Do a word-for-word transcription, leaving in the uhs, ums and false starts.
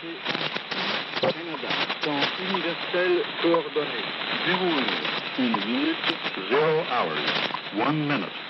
Canada. Temps universel coordonné. Zéro heure, une minute, zéro hours, one minute.